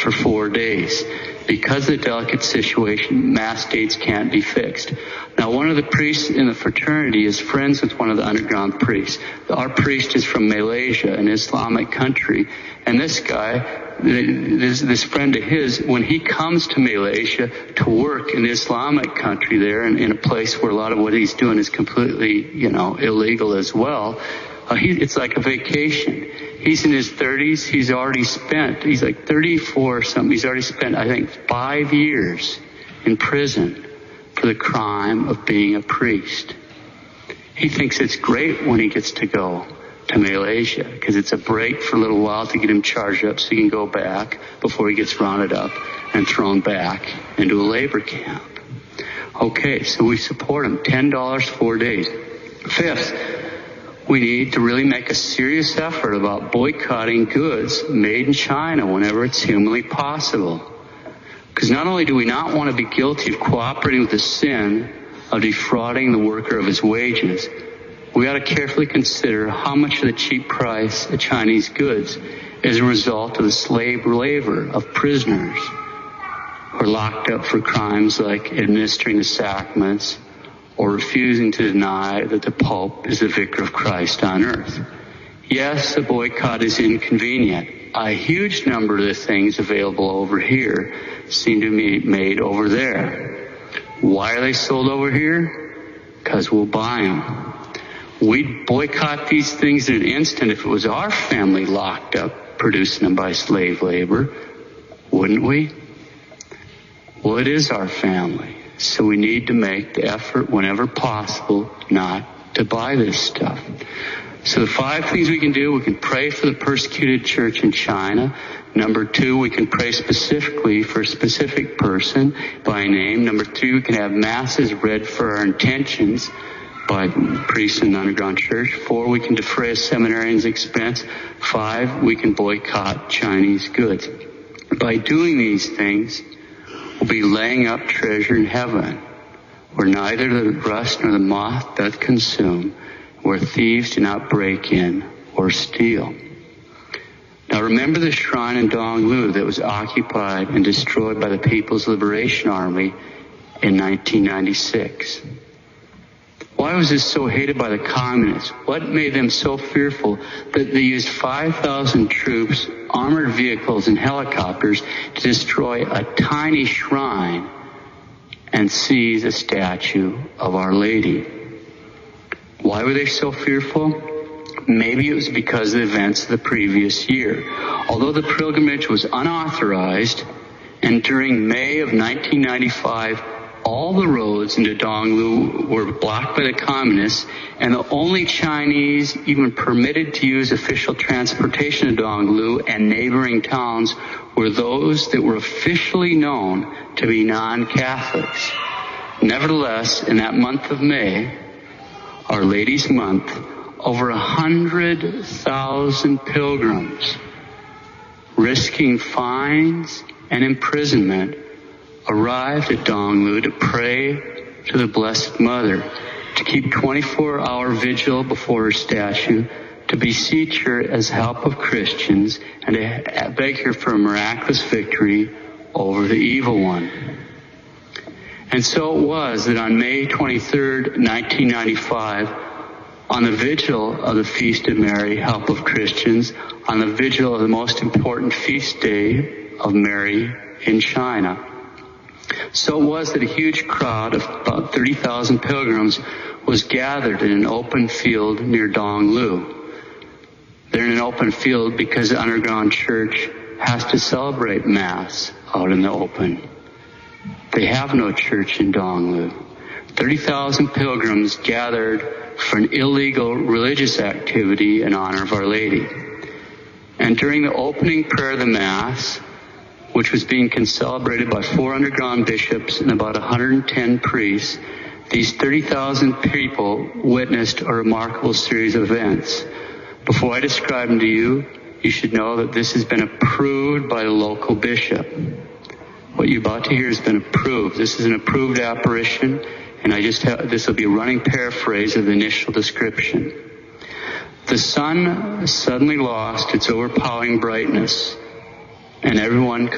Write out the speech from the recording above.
for 4 days. Because of the delicate situation, Mass dates can't be fixed. Now, one of the priests in the fraternity is friends with one of the underground priests. Our priest is from Malaysia, an Islamic country, and this guy, this friend of his, when he comes to Malaysia to work in the Islamic country there, in a place where a lot of what he's doing is completely, illegal as well, it's like a vacation. He's in his 30s. He's already spent, he's like 34 or something. He's already spent, I think, 5 years in prison for the crime of being a priest. He thinks it's great when he gets to go to Malaysia because it's a break for a little while to get him charged up so he can go back before he gets rounded up and thrown back into a labor camp. Okay, so we support him. $10, 4 days. Fifth, we need to really make a serious effort about boycotting goods made in China whenever it's humanly possible. Because not only do we not want to be guilty of cooperating with the sin of defrauding the worker of his wages, we ought to carefully consider how much of the cheap price of Chinese goods is a result of the slave labor of prisoners who are locked up for crimes like administering the sacraments or refusing to deny that the Pope is the vicar of Christ on earth. Yes, the boycott is inconvenient. A huge number of the things available over here seem to be made over there. Why are they sold over here? Because we'll buy them. We'd boycott these things in an instant if it was our family locked up producing them by slave labor, wouldn't we? Well, it is our family. So we need to make the effort whenever possible not to buy this stuff. So the 5 things we can do: we can pray for the persecuted church in China. Number 2, we can pray specifically for a specific person by name. Number 2, we can have masses read for our intentions by priests in the underground church. 4, we can defray a seminarian's expense. 5, we can boycott Chinese goods. By doing these things, we'll be laying up treasure in heaven, where neither the rust nor the moth doth consume, where thieves do not break in or steal. Now remember the shrine in Donglu that was occupied and destroyed by the People's Liberation Army in 1996. Why was this so hated by the communists? What made them so fearful that they used 5,000 troops, armored vehicles, and helicopters to destroy a tiny shrine and seize a statue of Our Lady? Why were they so fearful? Maybe it was because of the events of the previous year. Although the pilgrimage was unauthorized, and during May of 1995, all the roads into Donglu were blocked by the communists, and the only Chinese even permitted to use official transportation to Donglu and neighboring towns were those that were officially known to be non-Catholics. Nevertheless, in that month of May, Our Lady's month, over 100,000 pilgrims, risking fines and imprisonment, arrived at Donglu to pray to the Blessed Mother, to keep 24-hour vigil before her statue, to beseech her as help of Christians, and to beg her for a miraculous victory over the evil one. And so it was that on May 23rd, 1995, on the vigil of the Feast of Mary, Help of Christians, on the vigil of the most important feast day of Mary in China, so it was that a huge crowd of about 30,000 pilgrims was gathered in an open field near Donglu. They're in an open field because the underground church has to celebrate Mass out in the open. They have no church in Donglu. 30,000 pilgrims gathered for an illegal religious activity in honor of Our Lady. And during the opening prayer of the Mass, which was being celebrated by 4 underground bishops and about 110 priests, these 30,000 people witnessed a remarkable series of events. Before I describe them to you, you should know that this has been approved by the local bishop. What you're about to hear has been approved. This is an approved apparition, and this will be a running paraphrase of the initial description. The sun suddenly lost its overpowering brightness, and everyone